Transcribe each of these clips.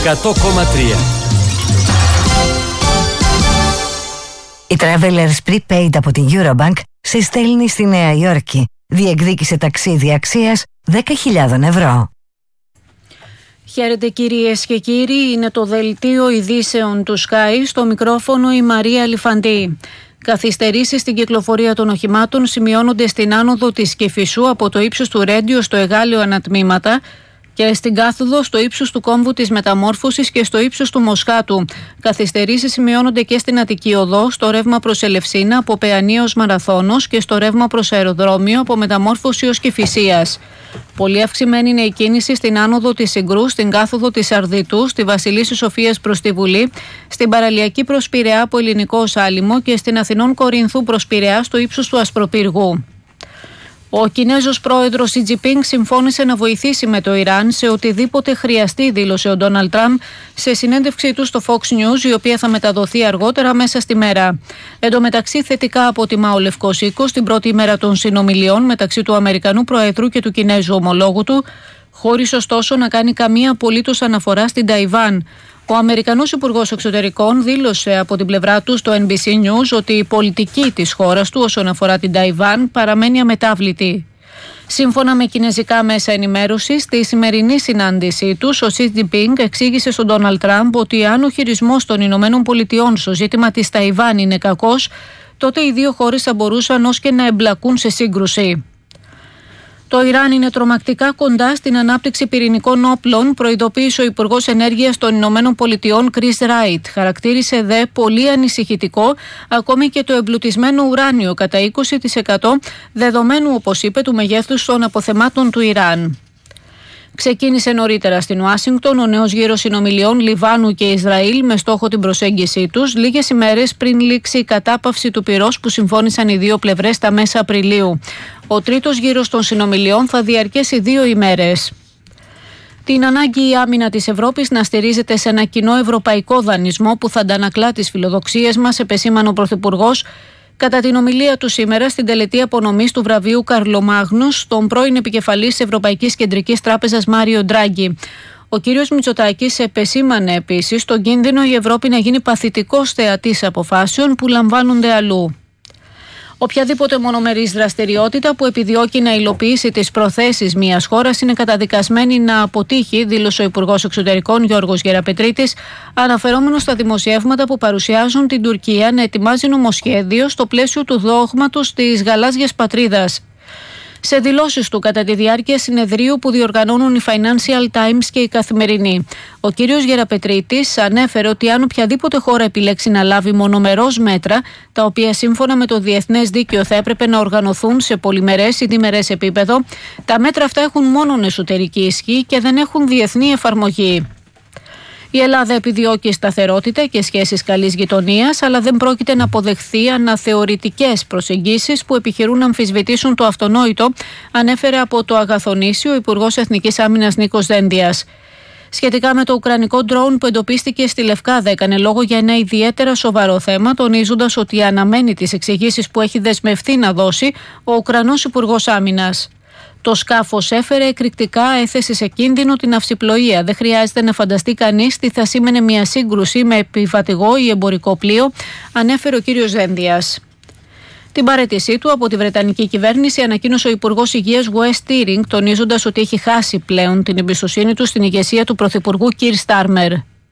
100,3. Η Travelers Prepaid από την Eurobank σε στέλνει στη Νέα Υόρκη. Διεκδίκησε ταξίδι αξίας 10.000 ευρώ. Χαίρετε κυρίες και κύριοι, είναι το δελτίο ειδήσεων του Sky, στο μικρόφωνο η Μαρία Λιφαντή. Καθυστερήσεις στην κυκλοφορία των οχημάτων σημειώνονται στην άνοδο της Κηφισού από το ύψος του Ρέντιο στο Εγάλεο ανατμήματα και στην κάθοδο στο ύψος του κόμβου της Μεταμόρφωσης και στο ύψος του Μοσχάτου. Καθυστερήσεις σημειώνονται και στην Αττική Οδό, στο ρεύμα προς Ελευσίνα από Παιανία ως Μαραθώνος και στο ρεύμα προς Αεροδρόμιο από Μεταμόρφωση ως Κηφισίας. Πολύ αυξημένη είναι η κίνηση στην άνοδο της Συγκρού, στην κάθοδο της Αρδιτού, στη Βασιλίσσης Σοφίας προς τη Βουλή, στην παραλιακή προς Πειραιά από Ελληνικό ως Άλυμο και στην Αθηνών Κορινθού προς Πειραιά στο ύψος του Ασπροπύργου. Ο Κινέζος πρόεδρος Σι Τζινπίνγκ συμφώνησε να βοηθήσει με το Ιράν σε οτιδήποτε χρειαστεί, δήλωσε ο Ντόναλντ Τραμπ σε συνέντευξή του στο Fox News, η οποία θα μεταδοθεί αργότερα μέσα στη μέρα. Εν τω μεταξύ, θετικά αποτιμά ο Λευκός Οίκος την πρώτη ημέρα των συνομιλιών μεταξύ του Αμερικανού Προέδρου και του Κινέζου ομολόγου του, χωρίς ωστόσο να κάνει καμία απολύτως αναφορά στην Ταϊβάν. Ο Αμερικανός Υπουργός Εξωτερικών δήλωσε από την πλευρά του στο NBC News ότι η πολιτική της χώρας του όσον αφορά την Ταϊβάν παραμένει αμετάβλητη. Σύμφωνα με κινέζικα μέσα ενημέρωσης, στη σημερινή συνάντησή τους, ο Σι Τζινπίνγκ εξήγησε στον Ντόναλντ Τραμπ ότι αν ο χειρισμός των Ηνωμένων Πολιτειών στο ζήτημα της Ταϊβάν είναι κακός, τότε οι δύο χώρες θα μπορούσαν ως και να εμπλακούν σε σύγκρουση. Το Ιράν είναι τρομακτικά κοντά στην ανάπτυξη πυρηνικών όπλων, προειδοποίησε ο Υπουργός Ενέργειας των Ηνωμένων Πολιτειών Chris Wright. Χαρακτήρισε δε πολύ ανησυχητικό ακόμη και το εμπλουτισμένο ουράνιο κατά 20%, δεδομένου, όπως είπε, του μεγέθους των αποθεμάτων του Ιράν. Ξεκίνησε νωρίτερα στην Ουάσιγκτον ο νέος γύρος συνομιλιών Λιβάνου και Ισραήλ με στόχο την προσέγγιση τους, λίγες ημέρες πριν λήξει η κατάπαυση του πυρός που συμφώνησαν οι δύο πλευρές τα μέσα Απριλίου. Ο τρίτος γύρος των συνομιλιών θα διαρκέσει 2 ημέρες. Την ανάγκη η άμυνα της Ευρώπης να στηρίζεται σε ένα κοινό ευρωπαϊκό δανεισμό που θα αντανακλά τις φιλοδοξίες μας, επεσήμανε ο Πρωθυπουργός κατά την ομιλία του σήμερα στην τελετή απονομής του βραβείου Καρλομάγνους στον πρώην επικεφαλής της Ευρωπαϊκής Κεντρικής Τράπεζας Μάριο Ντράγκη. Ο κύριος Μητσοτάκης επεσήμανε επίσης τον κίνδυνο η Ευρώπη να γίνει παθητικός θεατής αποφάσεων που λαμβάνονται αλλού. Οποιαδήποτε μονομερής δραστηριότητα που επιδιώκει να υλοποιήσει τις προθέσεις μιας χώρας είναι καταδικασμένη να αποτύχει, δήλωσε ο Υπουργός Εξωτερικών Γιώργος Γεραπετρίτης, αναφερόμενος στα δημοσιεύματα που παρουσιάζουν την Τουρκία να ετοιμάζει νομοσχέδιο στο πλαίσιο του δόγματος της γαλάζιας πατρίδας. Σε δηλώσεις του κατά τη διάρκεια συνεδρίου που διοργανώνουν οι Financial Times και η Καθημερινή, ο κύριος Γεραπετρίτης ανέφερε ότι αν οποιαδήποτε χώρα επιλέξει να λάβει μονομερώς μέτρα, τα οποία σύμφωνα με το διεθνές δίκαιο θα έπρεπε να οργανωθούν σε πολυμερές ή διμερές επίπεδο, τα μέτρα αυτά έχουν μόνον εσωτερική ισχύ και δεν έχουν διεθνή εφαρμογή. Η Ελλάδα επιδιώκει σταθερότητα και σχέσεις καλής γειτονίας, αλλά δεν πρόκειται να αποδεχθεί αναθεωρητικές προσεγγίσεις που επιχειρούν να αμφισβητήσουν το αυτονόητο, ανέφερε από το Αγαθονήσιο ο Υπουργός Εθνικής Άμυνας Νίκος Δένδιας. Σχετικά με το ουκρανικό ντρόουν που εντοπίστηκε στη Λευκάδα, έκανε λόγο για ένα ιδιαίτερα σοβαρό θέμα, τονίζοντας ότι αναμένει τις εξηγήσεις που έχει δεσμευτεί να δώσει ο Ουκρανός Υπουργός Άμυνας. Το σκάφος έφερε εκρηκτικά, έθεσε σε κίνδυνο την ναυσιπλοεία. Δεν χρειάζεται να φανταστεί κανείς τι θα σήμαινε μια σύγκρουση με επιβατηγό ή εμπορικό πλοίο, ανέφερε ο κύριος Δένδιας. Την παραίτησή του από τη Βρετανική κυβέρνηση ανακοίνωσε ο Υπουργός Υγείας Wes Streeting, τονίζοντας ότι έχει χάσει πλέον την εμπιστοσύνη του στην ηγεσία του Πρωθυπουργού Keir Starmer.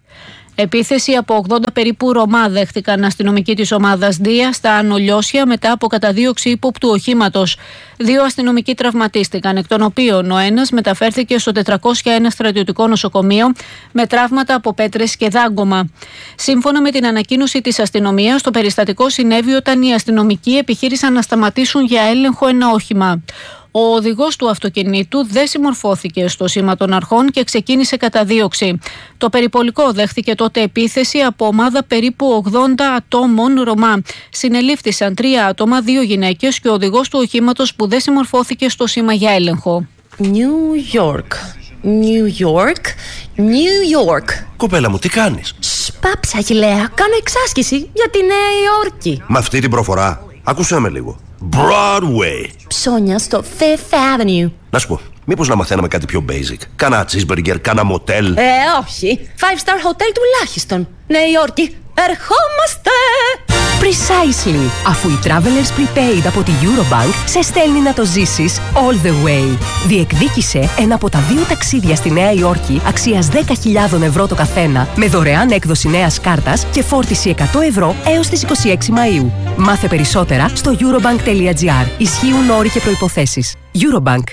Επίθεση από 80 περίπου Ρωμά δέχτηκαν αστυνομικοί της ομάδας Δία στα Άνω Λιώσια μετά από καταδίωξη ύποπτου οχήματος. 2 αστυνομικοί τραυματίστηκαν, εκ των οποίων ο ένας μεταφέρθηκε στο 401 στρατιωτικό νοσοκομείο με τραύματα από πέτρες και δάγκωμα. Σύμφωνα με την ανακοίνωση της αστυνομίας, το περιστατικό συνέβη όταν οι αστυνομικοί επιχείρησαν να σταματήσουν για έλεγχο ένα όχημα. Ο οδηγός του αυτοκινήτου δεν συμμορφώθηκε στο σήμα των αρχών και ξεκίνησε καταδίωξη. Το περιπολικό δέχθηκε τότε επίθεση από ομάδα περίπου 80 ατόμων Ρωμά. Συνελήφθησαν 3 άτομα, 2 γυναίκες και ο οδηγός του οχήματος που δεν συμμορφώθηκε στο σήμα για έλεγχο. New York. New York. New York. Κοπέλα μου, τι κάνεις? Σπάψα, Αγιλέα. Κάνω εξάσκηση για τη Νέα Υόρκη. Με αυτή την προφορά, άκουσέ με λίγο. Broadway. Ψώνια στο Fifth Avenue. Να σου πω, Μήπως να μαθαίναμε κάτι πιο basic? Κάνα cheeseburger, κάνα μοτέλ. Όχι. 5-star hotel τουλάχιστον. Νέα Υόρκη, ερχόμαστε! Precisely. Αφού η Travelers Prepaid από τη Eurobank σε στέλνει να το ζήσεις all the way. Διεκδίκησε ένα από τα 2 ταξίδια στη Νέα Υόρκη αξίας 10.000 ευρώ το καθένα, με δωρεάν έκδοση νέας κάρτας και φόρτιση 100 ευρώ έως τις 26 Μαΐου. Μάθε περισσότερα στο eurobank.gr. Ισχύουν όροι και προϋποθέσεις. Eurobank.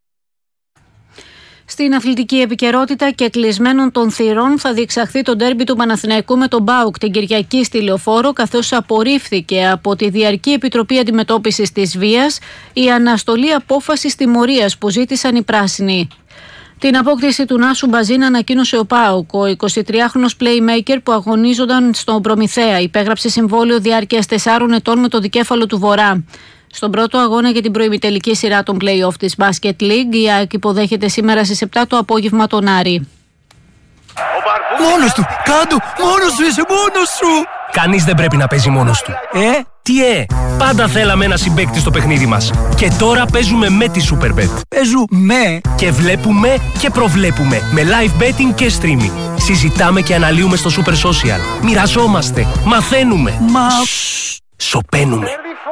Στην αθλητική επικαιρότητα και κλεισμένων των θυρών θα διεξαχθεί το ντέρμπι του Παναθηναϊκού με τον ΠΑΟΚ την Κυριακή στη Λεωφόρο, καθώς απορρίφθηκε από τη Διαρκή Επιτροπή Αντιμετώπισης της Βίας η αναστολή απόφασης τιμωρίας που ζήτησαν οι πράσινοι. Την απόκτηση του Νάσου Μπαζίνα ανακοίνωσε ο ΠΑΟΚ. Ο 23χρονος playmaker που αγωνίζονταν στον Προμηθέα υπέγραψε συμβόλαιο διάρκειας 4 ετών με το δικέφαλο του Βορρά. Στον πρώτο αγώνα για την προημιτελική σειρά των play-off της Basket League, η ΑΕΚ υποδέχεται σήμερα στις 7 το απόγευμα τον Άρη. Μόνος του! Κάντο! Μόνος σου είσαι! Μόνος σου! Κανείς δεν πρέπει να παίζει μόνος του. Τι πάντα θέλαμε ένα συμπαίκτη στο παιχνίδι μας. Και τώρα παίζουμε με τη Superbet. Παίζουμε! Και βλέπουμε και προβλέπουμε με live betting και streaming. Συζητάμε και αναλύουμε στο Super Social. Μοιραζόμαστε, μαθαίνουμε. Σωπαίνουμε.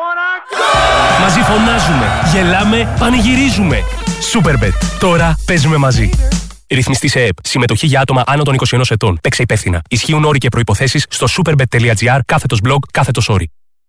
Μαζί φωνάζουμε, γελάμε, πανηγυρίζουμε. Superbet. Τώρα παίζουμε μαζί. Ρυθμιστή σε ΕΕΠ. Συμμετοχή για άτομα άνω των 21 ετών. Παίξε υπεύθυνα. Ισχύουν όροι και προϋποθέσεις στο superbet.gr/blog/όροι.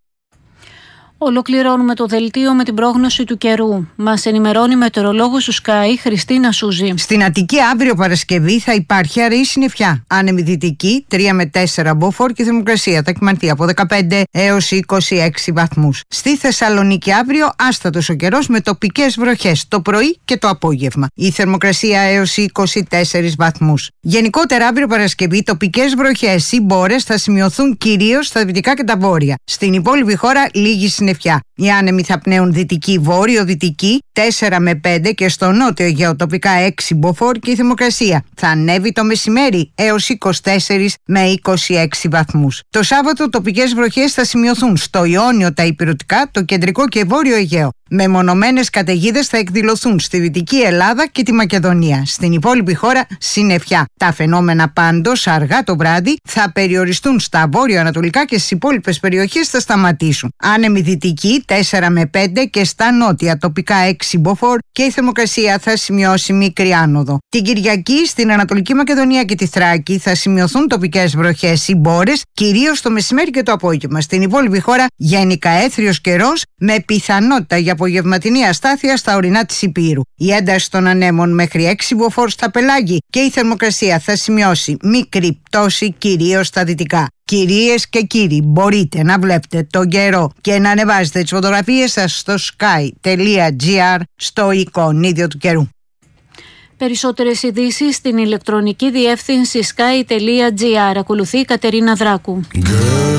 Ολοκληρώνουμε το δελτίο με την πρόγνωση του καιρού. Μας ενημερώνει η μετεωρολόγος του Sky, Χριστίνα Σούζη. Στην Αττική αύριο Παρασκευή θα υπάρχει αραιή συννεφιά. Άνεμη δυτική, 3 με 4 μποφόρ και θερμοκρασία θα κυμανθεί από 15 έως 26 βαθμούς. Στη Θεσσαλονίκη αύριο άστατος ο καιρός με τοπικές βροχές το πρωί και το απόγευμα. Η θερμοκρασία έως 24 βαθμούς. Γενικότερα αύριο Παρασκευή τοπικές βροχές ή μπόρες θα σημειωθούν κυρίως στα δυτικά και τα βόρεια. Στην υπόλοιπη χώρα λίγη συννεφιά. Οι άνεμοι θα πνέουν δυτική, βόρειο-δυτική 4 με 5 και στο νότιο Αιγαίο τοπικά 6 μποφόρ και η θερμοκρασία θα ανέβει το μεσημέρι έως 24 με 26 βαθμούς. Το Σάββατο τοπικές βροχές θα σημειωθούν στο Ιόνιο, τα Ηπειρωτικά, το κεντρικό και βόρειο Αιγαίο. Μεμονωμένες καταιγίδες θα εκδηλωθούν στη Δυτική Ελλάδα και τη Μακεδονία. Στην υπόλοιπη χώρα συννεφιά. Τα φαινόμενα πάντως αργά το βράδυ θα περιοριστούν στα βόρειο-ανατολικά και στις υπόλοιπες περιοχές θα σταματήσουν. Άνεμη δυτική 4 με 5 και στα νότια τοπικά 6 μποφόρ και η θερμοκρασία θα σημειώσει μικρή άνοδο. Την Κυριακή στην Ανατολική Μακεδονία και τη Θράκη θα σημειωθούν τοπικές βροχές ή μπόρες, κυρίως το μεσημέρι και το απόγευμα. Στην υπόλοιπη χώρα γενικά έθριος καιρός με πιθανότητα για απογευματινή αστάθεια στα ορεινά της Υπήρου. Η ένταση των ανέμων μέχρι 6 μποφόρ στα πελάγη και η θερμοκρασία θα σημειώσει μικρή πτώση κυρίως στα δυτικά. Κυρίες και κύριοι, μπορείτε να βλέπετε τον καιρό και να ανεβάζετε τις φωτογραφίες σας στο sky.gr στο εικονίδιο του καιρού. Περισσότερες ειδήσεις στην ηλεκτρονική διεύθυνση sky.gr. Ακολουθεί η Κατερίνα Δράκου.